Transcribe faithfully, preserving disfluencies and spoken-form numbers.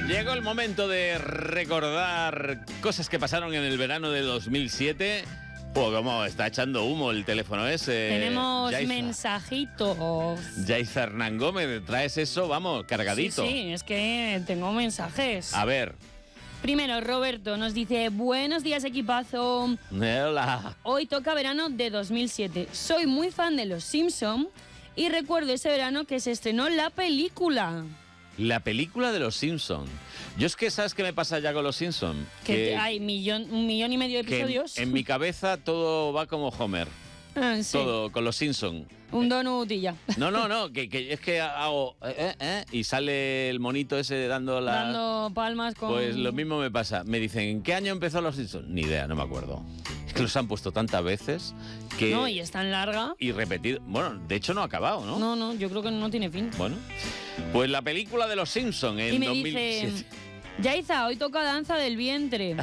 Llegó el momento de recordar cosas que pasaron en el verano de dos mil siete. Oh, cómo está echando humo el teléfono ese. Tenemos Yaiza. mensajitos. Yaiza Hernán Gómez, traes eso, vamos, cargadito. Sí, sí, es que tengo mensajes. A ver. Primero, Roberto nos dice, buenos días, equipazo. Hola. Hoy toca verano de dos mil siete. Soy muy fan de Los Simpson y recuerdo ese verano que se estrenó la película. La película de Los Simpson. Yo es que, ¿sabes qué me pasa ya con Los Simpson? Que, que hay millón, un millón y medio de episodios. En, en mi cabeza todo va como Homer. Ah, sí. Todo, con Los Simpson. Un donut y ya. No, no, no, que, que es que hago... Eh, eh, eh, y sale el monito ese dando la... Dando palmas con... Pues lo mismo me pasa. Me dicen, ¿en qué año empezó Los Simpson? Ni idea, no me acuerdo. Es que los han puesto tantas veces que... No, y es tan larga. Y repetido. Bueno, de hecho no ha acabado, ¿no? No, no, yo creo que no tiene fin. Bueno, pues la película de Los Simpson en y me dos mil siete. dice, Yaiza, hoy toca danza del vientre.